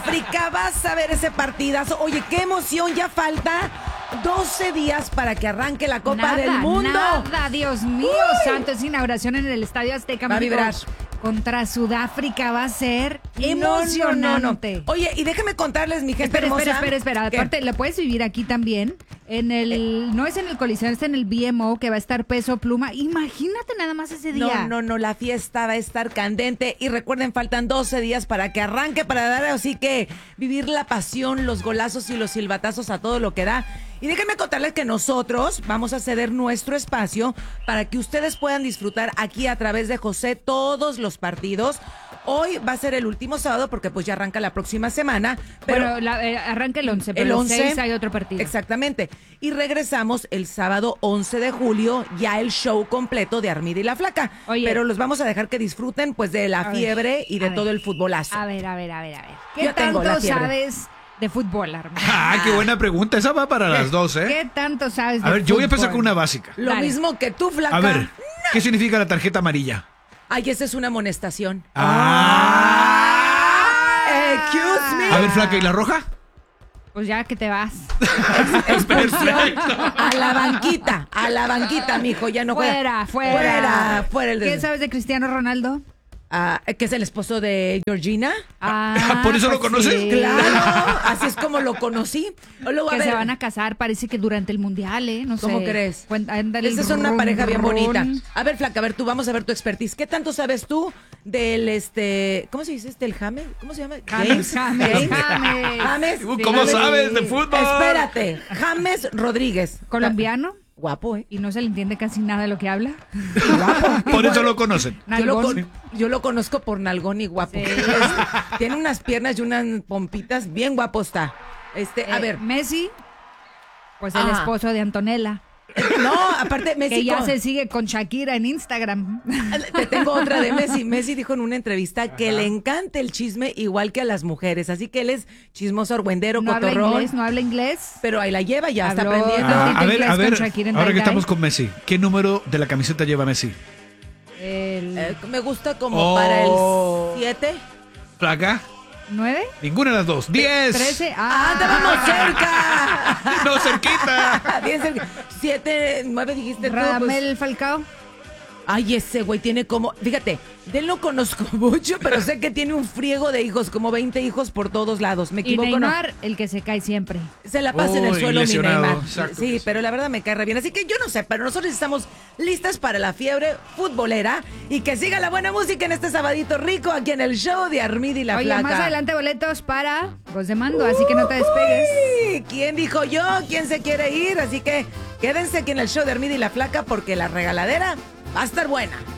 Sudáfrica, vas a ver ese partidazo. Oye, qué emoción, ya falta 12 días para que arranque la Copa del Mundo. Nada, Dios mío, santo, es inauguración en el Estadio Azteca. Va a vibrar. Contra Sudáfrica va a ser emocionante. No. Oye, y déjame contarles, mi gente hermosa. Espera. ¿Qué? Aparte, lo puedes vivir aquí también. No es en el Coliseo, es en el BMO, que va a estar Peso Pluma. Imagínate nada más ese día. No, la fiesta va a estar candente. Y recuerden, faltan 12 días para que arranque, para dar así que vivir la pasión, los golazos y los silbatazos a todo lo que da. Y déjenme contarles que nosotros vamos a ceder nuestro espacio para que ustedes puedan disfrutar aquí a través de José todos los partidos. Hoy va a ser el último sábado porque pues ya arranca la próxima semana. Pero arranca el 11, pero el 11 el 6 hay otro partido. Exactamente. Y regresamos el sábado 11 de julio, ya el show completo de Armida y la Flaca. Oye, pero los vamos a dejar que disfruten pues de la fiebre y de todo el futbolazo. A ver. ¿Qué Yo tengo la tanto fiebre. sabes de fútbol, Armida? Qué buena pregunta. Esa va para las dos, ¿eh? ¿Qué tanto sabes de A ver, yo voy a empezar fútbol? con una básica. Lo Dale. mismo que tú, Flaca. A ver, ¿qué significa la tarjeta amarilla? Ay, esa es una amonestación. Excuse me. A ver, Flaca, ¿y la roja? Pues ya que te vas. Expulsión. A la banquita, mijo, ya no juega. Fuera el ¿Qué sabes de Cristiano Ronaldo? que es el esposo de Georgina. ¿Por eso lo conoces? sí. Claro, así es como lo conocí. Luego, a Que ver, se van a casar, parece que durante el mundial, No sé. ¿Cómo crees? Ándale, Esa es una rum, pareja bien rum. bonita. A ver, Flaca, a ver, tú vamos a ver tu expertise. ¿Qué tanto sabes tú del ¿cómo se dice el James? ¿Cómo se llama? James. James. ¿Cómo sabes de fútbol? Espérate, James Rodríguez. Colombiano. Guapo, ¿eh? Y no se le entiende casi nada de lo que habla. Guapo. Por eso lo conocen. Yo lo conozco por nalgón y guapo. Sí. Tiene unas piernas y unas pompitas, bien guapo está. A ver. Messi, pues el Ajá. esposo de Antonella. No, aparte Messi. Que ya se sigue con Shakira en Instagram. Te tengo otra de Messi. Messi dijo en una entrevista que le encanta el chisme igual que a las mujeres. Así que él es chismoso, argüendero, No habla cotorrón. inglés, no habla inglés. Pero ahí la lleva, ya está Habló aprendiendo. tantito A ver, inglés con Shakira en ahora que Dai estamos Dai. con Messi, ¿qué número de la camiseta lleva Messi? Me gusta como para el 7. ¿Flaca? 9, Ninguna de las dos. 10. 13. ¡Ah, estábamos cerca! No, cerquita. Bien cerca. 7, 9 dijiste tú. Pues. Radamel Falcao. Ay, ese güey tiene como... Fíjate, de él no conozco mucho, pero sé que tiene un friego de hijos, como 20 hijos por todos lados. ¿Me Y equivoco o no? Neymar, el que se cae siempre. Se la pasa en el Uy, suelo, lesionado, mi Neymar. exacto. Sí, pero la verdad me cae re bien. Así que yo no sé, pero nosotros estamos listas para la fiebre futbolera y que siga la buena música en este sabadito rico aquí en el show de Armida y la Oye, Flaca. más adelante boletos para Voz de Mando, así que no te despegues. Uy, ¿quién dijo yo? ¿Quién se quiere ir? Así que quédense aquí en el show de Armida y la Flaca porque la regaladera va a estar buena.